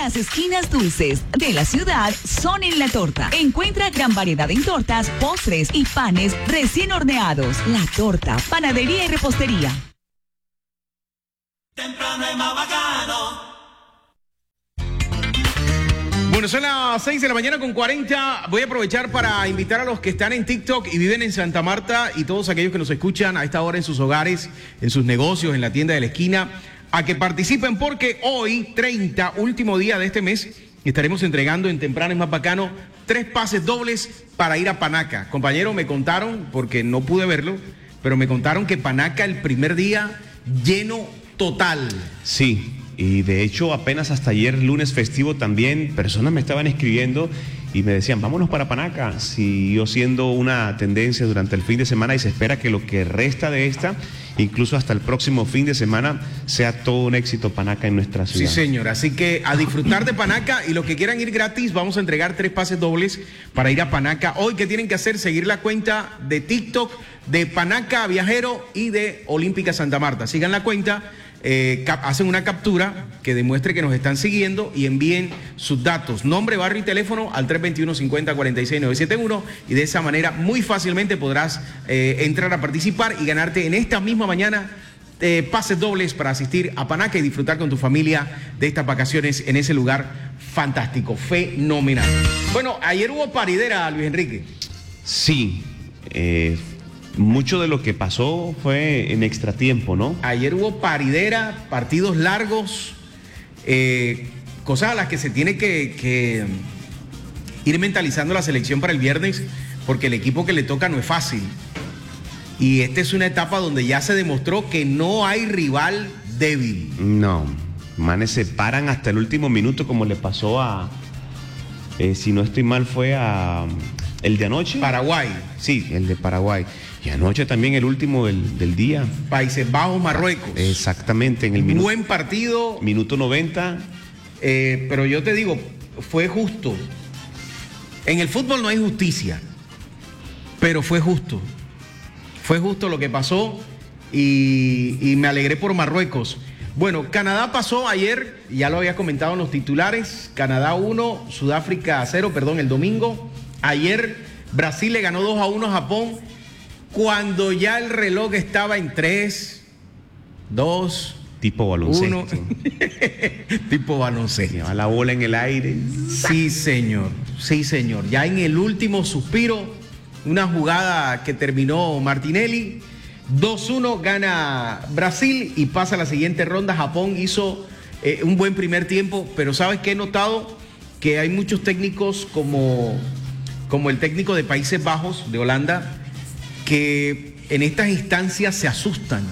Las esquinas dulces de la ciudad son en La Torta. Encuentra gran variedad en tortas, postres y panes recién horneados. La Torta, panadería y repostería. Temprano es más bacano. Bueno, son las 6 de la mañana con 40. Voy a aprovechar para invitar a los que están en TikTok y viven en Santa Marta y todos aquellos que nos escuchan a esta hora en sus hogares, en sus negocios, en la tienda de la esquina, a que participen porque hoy, 30, último día de este mes, estaremos entregando en Temprano es más bacano 3 pases dobles para ir a Panaca. Compañero, me contaron, porque no pude verlo, pero me contaron que Panaca el primer día lleno total. Sí. Y de hecho, apenas hasta ayer, lunes festivo, también personas me estaban escribiendo y me decían, vámonos para Panaca. Siguió siendo una tendencia durante el fin de semana y se espera que lo que resta de esta, incluso hasta el próximo fin de semana, sea todo un éxito Panaca en nuestra ciudad. Sí, señor. Así que a disfrutar de Panaca y los que quieran ir gratis, vamos a entregar 3 pases dobles para ir a Panaca. Hoy, ¿qué tienen que hacer? Seguir la cuenta de TikTok de Panaca Viajero y de Olímpica Santa Marta. Sigan la cuenta. Hacen una captura que demuestre que nos están siguiendo y envíen sus datos, nombre, barrio y teléfono al 321-50-46-971 y de esa manera muy fácilmente podrás entrar a participar y ganarte en esta misma mañana pases dobles para asistir a Panaca y disfrutar con tu familia de estas vacaciones en ese lugar fantástico, fenomenal. Bueno, ayer hubo paridera, Luis Enrique. Sí, mucho de lo que pasó fue en extratiempo, ¿no? Ayer hubo paridera, partidos largos, cosas a las que se tiene que ir mentalizando la selección para el viernes, porque el equipo que le toca no es fácil. Y esta es una etapa donde ya se demostró que no hay rival débil. No, manes se paran hasta el último minuto, como le pasó a, si no estoy mal, fue a el de anoche. Paraguay. Sí, el de Paraguay. Y anoche también el último del día. Países Bajos, Marruecos. Exactamente, en el minuto. Buen partido. Minuto 90. Pero yo te digo, fue justo. En el fútbol no hay justicia, pero fue justo. Fue justo lo que pasó y me alegré por Marruecos. Bueno, Canadá pasó ayer, ya lo había comentado en los titulares. Canadá 1, Sudáfrica 0, perdón, el domingo. Ayer Brasil le ganó 2-1 a Japón. Cuando ya el reloj estaba en 3, 2, tipo baloncesto. 1. Tipo baloncesto. Lleva la bola en el aire. Sí, señor. Sí, señor. Ya en el último suspiro, una jugada que terminó Martinelli. 2-1 gana Brasil y pasa a la siguiente ronda. Japón hizo un buen primer tiempo, pero ¿sabes qué he notado? Que hay muchos técnicos como el técnico de Países Bajos, de Holanda, que en estas instancias se asustan.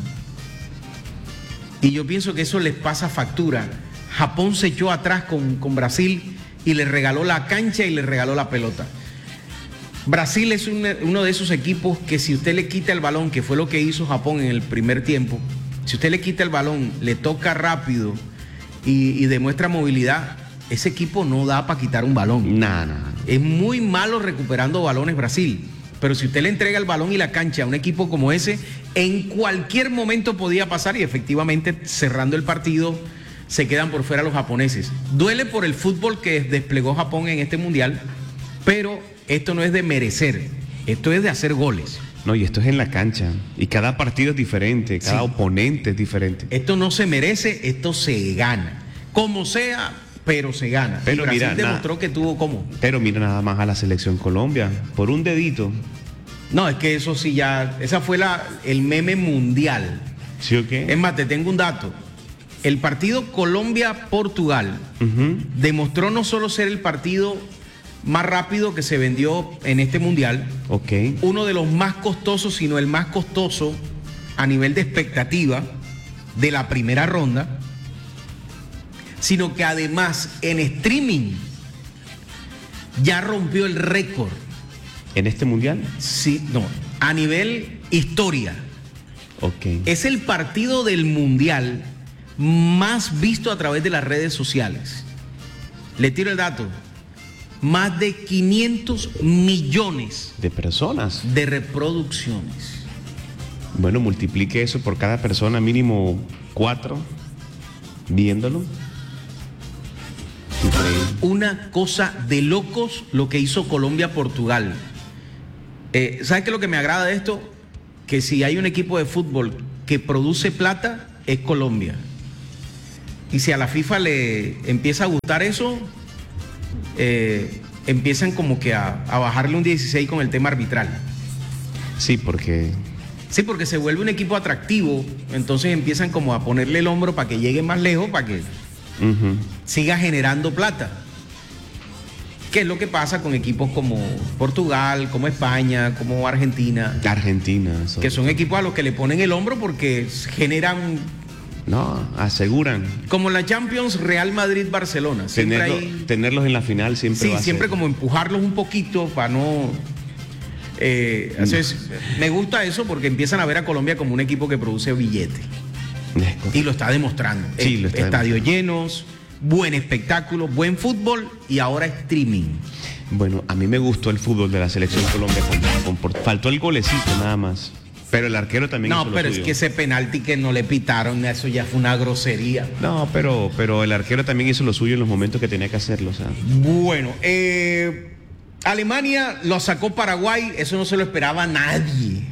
Y yo pienso que eso les pasa factura. Japón se echó atrás con Brasil y le regaló la cancha y le regaló la pelota. Brasil es uno de esos equipos que si usted le quita el balón, que fue lo que hizo Japón en el primer tiempo, si usted le quita el balón, le toca rápido y demuestra movilidad, ese equipo no da para quitar un balón. Nada. Es muy malo recuperando balones Brasil. Pero si usted le entrega el balón y la cancha a un equipo como ese, en cualquier momento podía pasar y efectivamente cerrando el partido se quedan por fuera los japoneses. Duele por el fútbol que desplegó Japón en este mundial, pero esto no es de merecer, esto es de hacer goles. No, y esto es en la cancha y cada partido es diferente, cada oponente es diferente. Esto no se merece, esto se gana. Como sea, pero se gana. Pero Brasil mira, demostró que tuvo cómo. Pero mira nada más a la selección Colombia, por un dedito. No, es que eso sí ya, esa fue el meme mundial. ¿Sí o qué? Es más, te tengo un dato. El partido Colombia-Portugal demostró no solo ser el partido más rápido que se vendió en este mundial, uno de los más costosos, sino el más costoso a nivel de expectativa de la primera ronda, sino que además en streaming ya rompió el récord. ¿En este mundial? Sí, no, a nivel historia. Es el partido del mundial más visto a través de las redes sociales. Le tiro el dato. Más de 500 millones de personas de reproducciones. Bueno, multiplique eso por cada persona, mínimo 4 viéndolo. Increíble. Una cosa de locos lo que hizo Colombia-Portugal. ¿Sabes qué es lo que me agrada de esto? Que si hay un equipo de fútbol que produce plata, es Colombia. Y si a la FIFA le empieza a gustar eso, empiezan como que a bajarle un 16 con el tema arbitral. Sí, porque Sí, porque se vuelve un equipo atractivo, entonces empiezan como a ponerle el hombro para que llegue más lejos, para que siga generando plata. ¿Qué es lo que pasa con equipos como Portugal, como España, como Argentina? Argentina. Que son equipos a los que le ponen el hombro porque generan... No, aseguran. Como la Champions, Real Madrid, Barcelona. Tenerlos en la final siempre va a ser. Siempre como empujarlos un poquito para no... entonces, me gusta eso porque empiezan a ver a Colombia como un equipo que produce billete. Y lo está demostrando. Sí, lo está Estadios llenos, buen espectáculo, buen fútbol y ahora streaming. Bueno, a mí me gustó el fútbol de la selección Colombia. Faltó el golecito nada más. Pero el arquero también hizo lo pero suyo. Es que ese penalti que no le pitaron, eso ya fue una grosería. No, pero el arquero también hizo lo suyo en los momentos que tenía que hacerlo. O sea. Bueno, Alemania lo sacó Paraguay, eso no se lo esperaba nadie.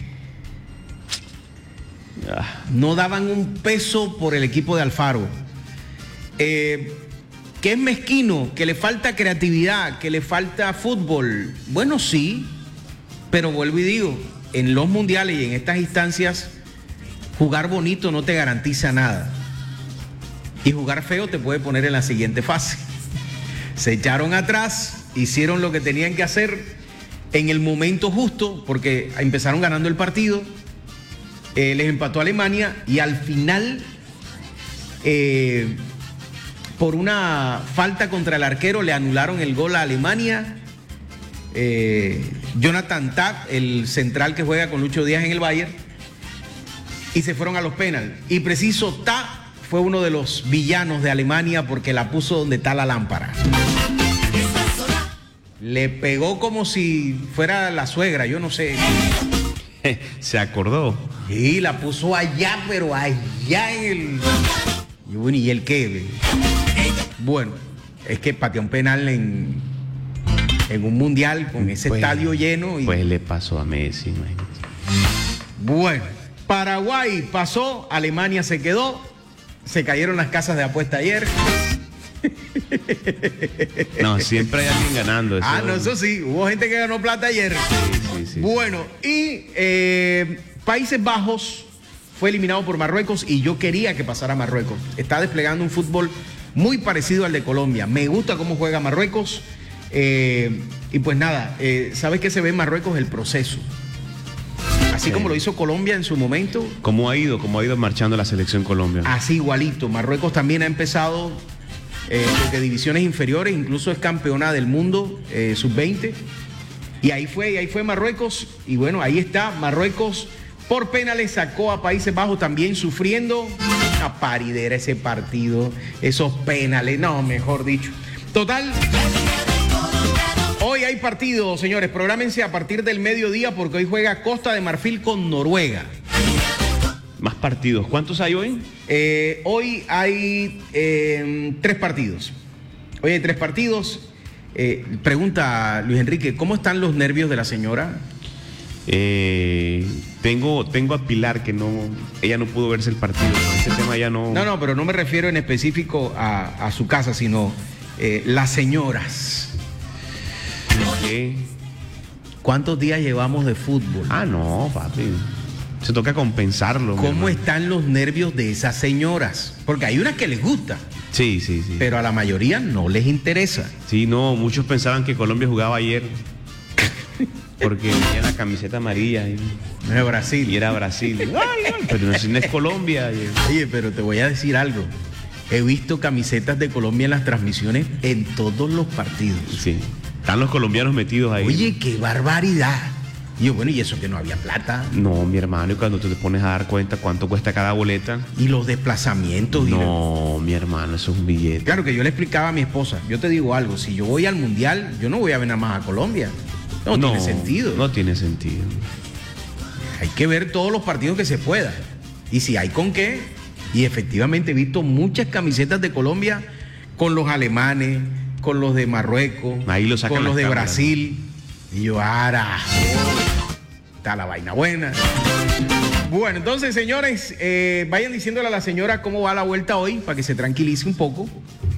No daban un peso por el equipo de Alfaro. Que es mezquino, que le falta creatividad, que le falta fútbol. Bueno, sí, pero vuelvo y digo, en los mundiales y en estas instancias, jugar bonito no te garantiza nada. Y jugar feo te puede poner en la siguiente fase. Se echaron atrás, hicieron lo que tenían que hacer en el momento justo, porque empezaron ganando el partido, les empató Alemania y al final, por una falta contra el arquero, le anularon el gol a Alemania. Jonathan Tah, el central que juega con Lucho Díaz en el Bayern, y se fueron a los penales. Y preciso, Tah fue uno de los villanos de Alemania porque la puso donde está la lámpara. Le pegó como si fuera la suegra, yo no sé. Se acordó. Y la puso allá, pero allá en el... Y bueno, ¿y el qué? Bueno, es que pateó un penal en un mundial con ese estadio lleno. Pues le pasó a Messi, imagínate. Bueno, Paraguay pasó, Alemania se quedó, se cayeron las casas de apuesta ayer. No, siempre hay alguien ganando. Eso sí, hubo gente que ganó plata ayer. Sí. Bueno, y Países Bajos fue eliminado por Marruecos y yo quería que pasara Marruecos. Está desplegando un fútbol muy parecido al de Colombia. Me gusta cómo juega Marruecos. Y pues nada, ¿sabes qué se ve en Marruecos? El proceso. Así como lo hizo Colombia en su momento. ¿Cómo ha ido marchando la selección Colombia? Así igualito. Marruecos también ha empezado desde divisiones inferiores, incluso es campeona del mundo sub-20. Y ahí fue Marruecos. Y bueno, ahí está. Marruecos por penales sacó a Países Bajos también sufriendo una paridera ese partido. Esos penales, no, mejor dicho. Total. Hoy hay partido, señores. Prográmense a partir del mediodía porque hoy juega Costa de Marfil con Noruega. Más partidos. ¿Cuántos hay hoy? Hoy hay 3 partidos. Hoy hay 3 partidos. Pregunta Luis Enrique, ¿cómo están los nervios de la señora? Tengo a Pilar que ella no pudo verse el partido. Ese tema ya no. No, pero no me refiero en específico a su casa, sino las señoras. ¿Qué? ¿Cuántos días llevamos de fútbol? No, papi. Se toca compensarlo. ¿Cómo están los nervios de esas señoras? Porque hay unas que les gusta. Sí. Pero a la mayoría no les interesa. Sí, no, muchos pensaban que Colombia jugaba ayer. Porque tenía la camiseta amarilla. No es Brasil. Y era Brasil. Pero no es Colombia. Oye, pero te voy a decir algo. He visto camisetas de Colombia en las transmisiones en todos los partidos. Sí. Están los colombianos metidos ahí. Oye, qué barbaridad. Y yo, bueno, y eso que no había plata. No, mi hermano, y cuando tú te pones a dar cuenta cuánto cuesta cada boleta. Y los desplazamientos. No, mi hermano, eso es un billete. Claro que yo le explicaba a mi esposa, yo te digo algo, si yo voy al mundial, yo no voy a ver nada más a Colombia. No tiene sentido. No tiene sentido. Hay que ver todos los partidos que se pueda. Y si hay con qué. Y efectivamente he visto muchas camisetas de Colombia con los alemanes, con los de Marruecos, Ahí lo sacan con los las de cámaras, Brasil. Y yo, ahora, está la vaina buena. Bueno, entonces, señores, vayan diciéndole a la señora cómo va la vuelta hoy, para que se tranquilice un poco.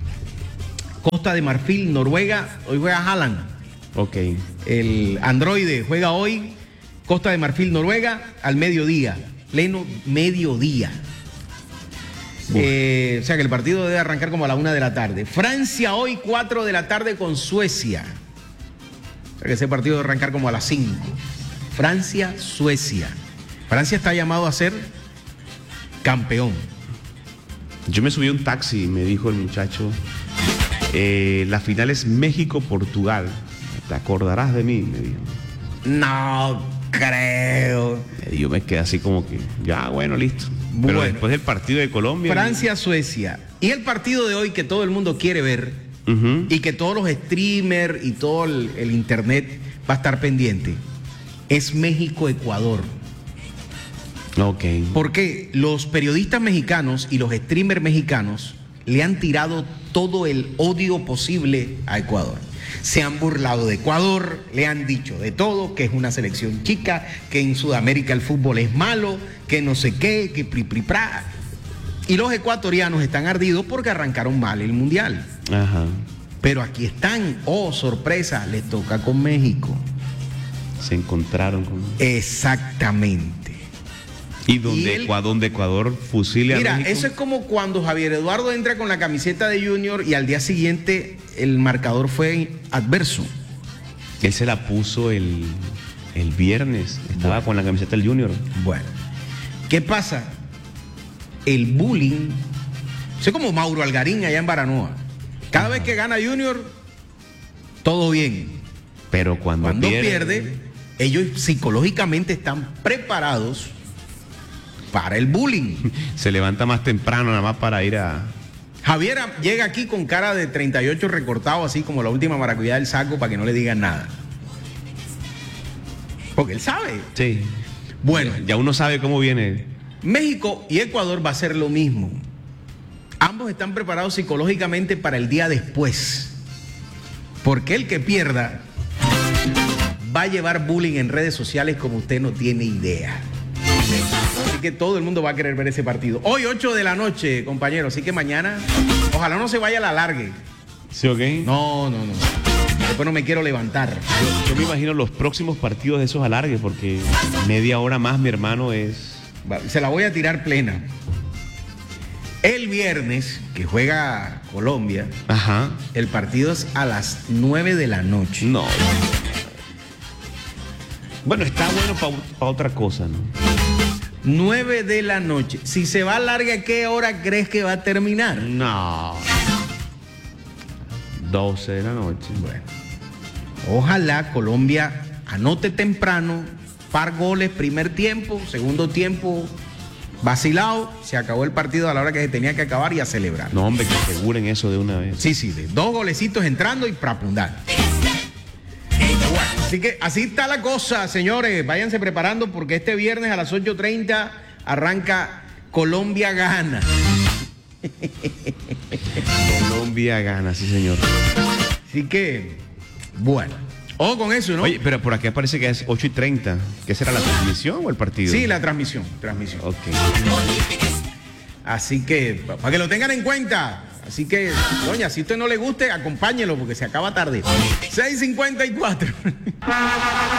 Costa de Marfil, Noruega, hoy juega Haaland. Ok. El androide juega hoy, Costa de Marfil, Noruega, al mediodía, pleno mediodía. O sea que el partido debe arrancar como a la 1 de la tarde. Francia hoy, 4 de la tarde con Suecia. O sea que ese partido debe arrancar como a las 5. Francia, Suecia. Francia está llamado a ser campeón. Yo me subí a un taxi y me dijo el muchacho, la final es México-Portugal. ¿Te acordarás de mí? Me dijo. No creo. Y yo me quedé así como que, ya, bueno, listo. Pero Bueno. después del partido de Colombia. Francia, Suecia. Y el partido de hoy que todo el mundo quiere ver Ujú. y que todos los streamers y todo el internet va a estar pendiente es México-Ecuador. Ok. Porque los periodistas mexicanos y los streamers mexicanos le han tirado todo el odio posible a Ecuador. Se han burlado de Ecuador, le han dicho de todo, que es una selección chica, que en Sudamérica el fútbol es malo, que no sé qué, que pri. Y los ecuatorianos están ardidos porque arrancaron mal el mundial. Ajá. Pero aquí están, oh sorpresa, les toca con México. Se encontraron con... Exactamente. Y donde, él- donde Ecuador fusile Mira, a México. eso es como cuando Javier Eduardo entra con la camiseta de Junior y al día siguiente el marcador fue adverso. Él se la puso el viernes. Estaba con la camiseta del Junior. Bueno, ¿qué pasa? El bullying, soy como Mauro Algarín allá en Baranoa. Cada vez que gana Junior, todo bien. Pero cuando pierde, ellos psicológicamente están preparados para el bullying. se levanta más temprano nada más para ir a... Javier llega aquí con cara de 38 recortado, así como la última maracuyá del saco, para que no le digan nada. Porque él sabe. Sí. Bueno, Ya uno sabe cómo viene. México y Ecuador va a ser lo mismo. Ambos están preparados psicológicamente para el día después. Porque el que pierda va a llevar bullying en redes sociales como usted no tiene idea. Así que todo el mundo va a querer ver ese partido. Hoy 8 de la noche, compañero. Así que mañana, ojalá no se vaya a la largue. ¿Sí, ok? No. Después no me quiero levantar. Yo me imagino los próximos partidos de esos alargues, porque media hora más, mi hermano, es... Se la voy a tirar plena. El viernes, que juega Colombia, Ajá. el partido es a las 9 de la noche. No. Bueno, está bueno para otra cosa, ¿no? 9 de la noche. Si se va larga, ¿a qué hora crees que va a terminar? No. 12 de la noche. Bueno, ojalá Colombia anote temprano, par goles, primer tiempo, segundo tiempo, vacilado, se acabó el partido a la hora que se tenía que acabar y a celebrar. No, hombre, que aseguren eso de una vez. Sí, de 2 golecitos entrando y prapundar. Bueno, así que así está la cosa, señores. Váyanse preparando porque este viernes a las 8:30 arranca Colombia Gana. Colombia gana, sí, señor. Así que, bueno, ojo con eso, ¿no? Oye, pero por aquí parece que es 8:30. ¿Qué será, la transmisión o el partido? Sí, la transmisión. Ok. Así que, para que lo tengan en cuenta. Así que, doña, si a usted no le guste, acompáñelo porque se acaba tarde. 6:54.